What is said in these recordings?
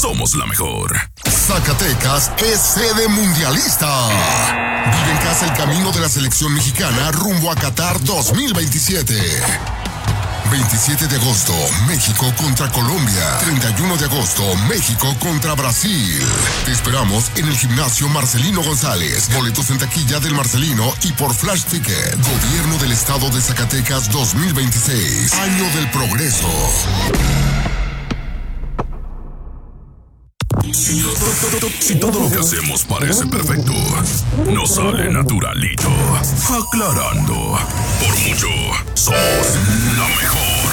somos la mejor. Zacatecas es sede mundialista. Vive en casa el camino de la selección mexicana rumbo a Qatar 2027. 27 de agosto, México contra Colombia. 31 de agosto, México contra Brasil. Te esperamos en el gimnasio Marcelino González. Boletos en taquilla del Marcelino y por Flash Ticket. Gobierno del Estado de Zacatecas 2026. Año del Progreso. Si todo lo que hacemos parece perfecto, nos sale naturalito. Aclarando, por mucho, somos la mejor.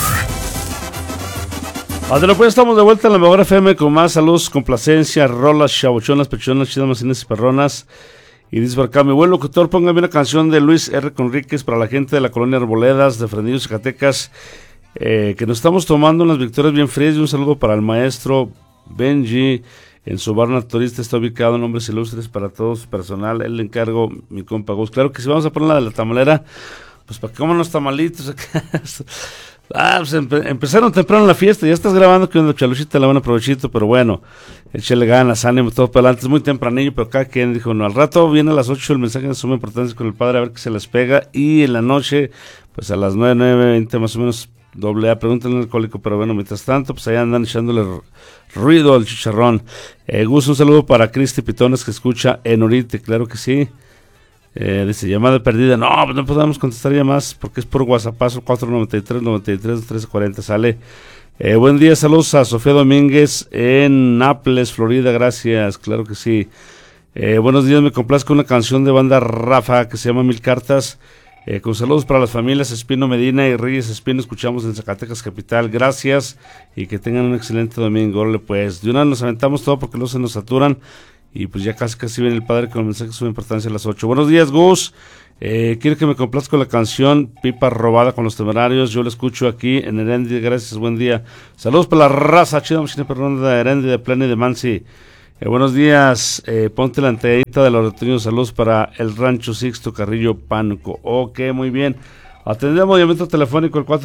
Adela, pues estamos de vuelta en la mejor FM con más saludos, complacencia, rolas, chabuchonas, pechonas, chidas, macines y perronas. Y dice por acá, mi buen locutor, póngame una canción de Luis R. Conríquez para la gente de la colonia Arboledas, de Fresnillo, Zacatecas, que nos estamos tomando unas victorias bien frías. Y un saludo para el maestro Benji en su bar naturista. Está ubicado en Hombres Ilustres para todo su personal. Él le encargo, mi compa Gus. Claro que si vamos a poner la de la tamalera, pues para que coman los tamalitos acá. Pues empezaron temprano la fiesta. Ya estás grabando, que onda, Chaluchita, la buena provechito, pero bueno, échale ganas, ánimo, todo para adelante. Es muy tempranillo, pero cada quien dijo, no, al rato viene a las 8 el mensaje de suma importancia con el padre, a ver qué se les pega. Y en la noche, pues a las 9:20 más o menos, doble A, pregúntale al alcohólico, pero bueno, mientras tanto, pues allá andan echándole ruido al chicharrón. Gus, un saludo para Cristi Pitones, que escucha en Orite, claro que sí. Dice, llamada perdida, no, pues no podemos contestar llamadas, porque es por WhatsApp, 493-93-1340, sale. Buen día, saludos a Sofía Domínguez en Naples, Florida, gracias, claro que sí. Buenos días, me complazco una canción de banda Rafa, que se llama Mil Cartas. Con saludos para las familias Espino Medina y Reyes Espino, escuchamos en Zacatecas Capital, gracias y que tengan un excelente domingo. Órale, pues de una nos aventamos todo porque luego se nos saturan y pues ya casi viene el padre con el mensaje de su importancia a las 8. Buenos días, Gus, quiero que me complazca la canción Pipa Robada con los Temerarios, yo la escucho aquí en Herendi, gracias, buen día. Saludos para la raza chida, machina perrona de Herendi, de Plena y de Mansi. Buenos días, ponte la antedita de los retoños, saludos para el Rancho Sixto Carrillo Pánuco. Ok, muy bien. Atendemos movimiento telefónico el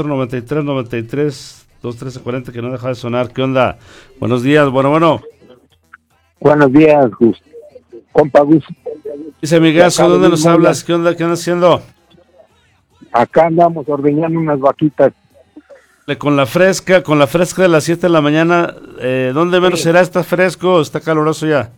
493-93-21340 que no deja de sonar. ¿Qué onda? Buenos días, bueno. Buenos días, Gus. Compa Gus. Dice Migazo, ¿dónde nos hablas? ¿Qué onda? ¿Qué andas haciendo? Acá andamos ordeñando unas vaquitas. Con la fresca de las 7 de la mañana, ¿dónde menos será? ¿Está fresco? ¿Está caluroso ya?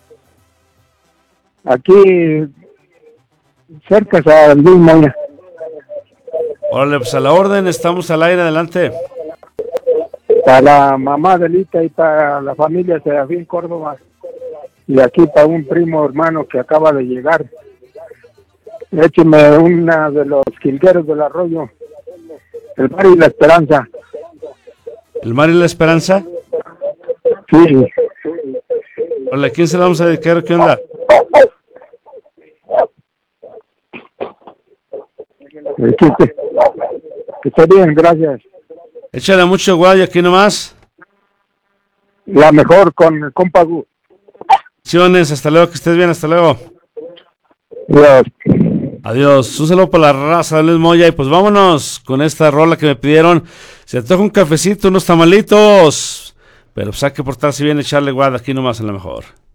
Aquí, cerca de Luis Moya. Órale, pues a la orden, estamos al aire, adelante. Para la mamá de Lita y para la familia Serafín Córdoba. Y aquí para un primo hermano que acaba de llegar. Écheme una de los quilgueros del arroyo. El Mar y la Esperanza. ¿El Mar y la Esperanza? Sí. Hola, ¿a quién se la vamos a dedicar? ¿Qué onda? Que esté bien, gracias. Échale mucho guay aquí nomás. La mejor con el compa Gu. Hasta luego, que estés bien, hasta luego. Dios. Adiós, un saludo para la raza de Luis Moya y pues vámonos con esta rola que me pidieron. Se antoja un cafecito, unos tamalitos, pero pues hay que portarse bien, echarle guada aquí nomás en la mejor.